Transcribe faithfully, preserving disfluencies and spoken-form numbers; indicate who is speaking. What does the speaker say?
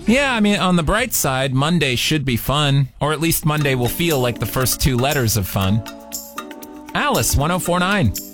Speaker 1: Yeah, I mean, on the bright side, Monday should be fun. Or at least Monday will feel like the first two letters of fun. Alice, one oh four point nine.